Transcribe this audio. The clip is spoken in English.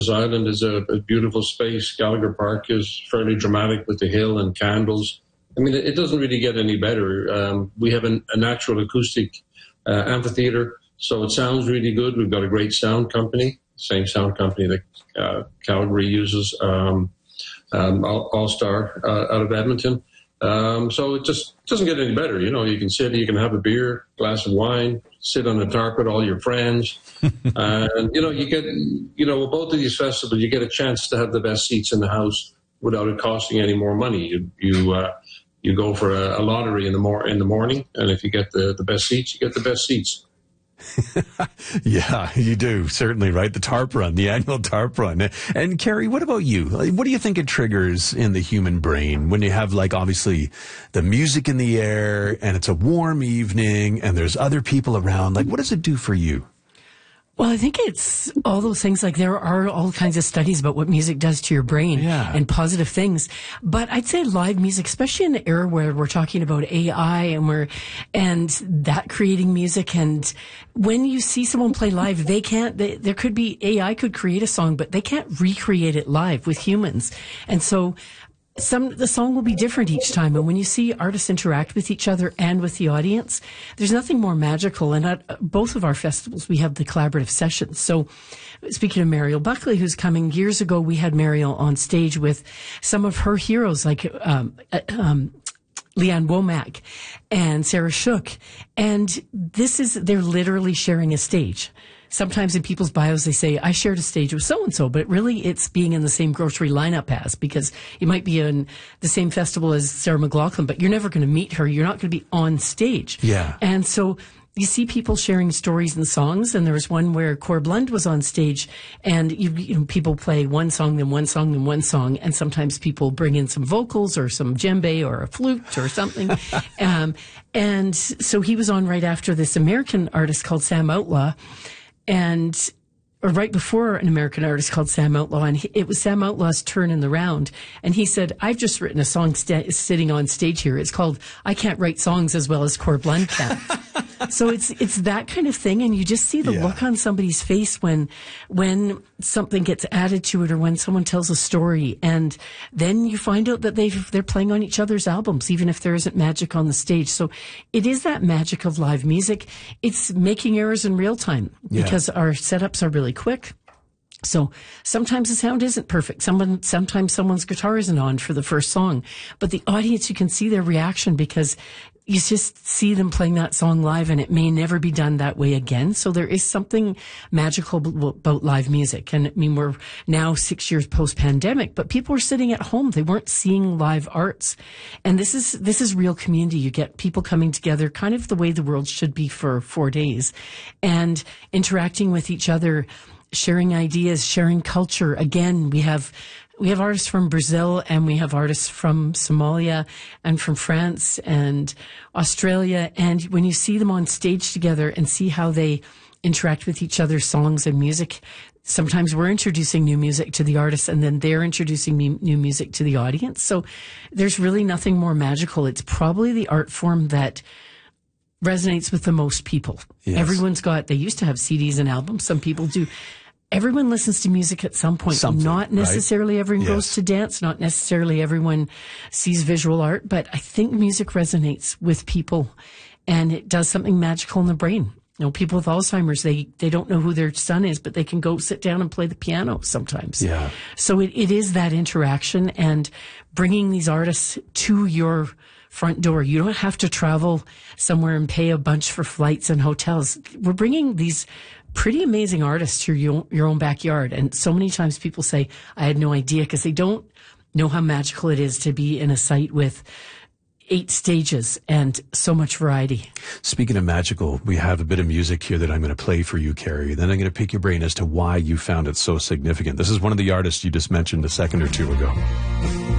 Island is a beautiful space. Gallagher Park is fairly dramatic with the hill and candles. I mean, it doesn't really get any better. We have a natural acoustic amphitheater, so it sounds really good. We've got a great sound company, same sound company that Calgary uses, All-Star out of Edmonton. So it just doesn't get any better. You know, you can sit, you can have a beer, glass of wine, sit on a tarp with all your friends. And, you know, with both of these festivals, you get a chance to have the best seats in the house without it costing any more money. You go for a lottery in the morning, and if you get the best seats, you get the best seats. Yeah, you do. Certainly, right? The tarp run, the annual tarp run. And Carrie, what about you? What do you think it triggers in the human brain when you have, like, obviously the music in the air and it's a warm evening and there's other people around? Like, what does it do for you? Well, I think it's all those things. Like, there are all kinds of studies about what music does to your brain and positive things. But I'd say live music, especially in the era where we're talking about AI and that creating music. And when you see someone play live, there could be AI could create a song, but they can't recreate it live with humans. And so the song will be different each time. And when you see artists interact with each other and with the audience, there's nothing more magical. And at both of our festivals, we have the collaborative sessions. So speaking of Mariel Buckley, who's coming, years ago, we had Mariel on stage with some of her heroes, like Leanne Womack and Sarah Shook. And they're literally sharing a stage. Sometimes in people's bios, they say, I shared a stage with so-and-so, but really it's being in the same grocery lineup as, because you might be in the same festival as Sarah McLachlan, but you're never going to meet her. You're not going to be on stage. Yeah. And so you see people sharing stories and songs, and there was one where Cor Blund was on stage, and you know, people play one song, then one song, then one song, and sometimes people bring in some vocals or some djembe or a flute or something. And so he was on right after this American artist called Sam Outlaw, or right before an American artist called Sam Outlaw, and it was Sam Outlaw's turn in the round. And he said, I've just written a song sitting on stage here. It's called I Can't Write Songs as Well as Cor Blund Can. So it's that kind of thing, and you just see the look on somebody's face when something gets added to it, or when someone tells a story, and then you find out that they're playing on each other's albums, even if there isn't magic on the stage. So it is that magic of live music. It's making errors in real time because our setups are really quick. So sometimes the sound isn't perfect. Sometimes someone's guitar isn't on for the first song, but the audience, you can see their reaction because you just see them playing that song live, and it may never be done that way again. So there is something magical about live music. And I mean, we're now 6 years post-pandemic, but people were sitting at home. They weren't seeing live arts. And this is real community. You get people coming together kind of the way the world should be for 4 days and interacting with each other, sharing ideas, sharing culture. Again, we have artists from Brazil, and we have artists from Somalia and from France and Australia. And when you see them on stage together and see how they interact with each other's songs and music, sometimes we're introducing new music to the artists, and then they're introducing new music to the audience. So there's really nothing more magical. It's probably the art form that resonates with the most people. Yes. They used to have CDs and albums. Some people do. Everyone listens to music at some point. Not necessarily everyone goes to dance. Not necessarily everyone sees visual art. But I think music resonates with people, and it does something magical in the brain. You know, people with Alzheimer's, they don't know who their son is, but they can go sit down and play the piano sometimes. Yeah. So it is that interaction and bringing these artists to your front door. You don't have to travel somewhere and pay a bunch for flights and hotels. We're bringing these pretty amazing artists to your own backyard. And so many times people say, I had no idea, because they don't know how magical it is to be in a site with 8 stages and so much variety. Speaking of magical, we have a bit of music here that I'm going to play for you, Carrie. Then I'm going to pick your brain as to why you found it so significant. This is one of the artists you just mentioned a second or two ago.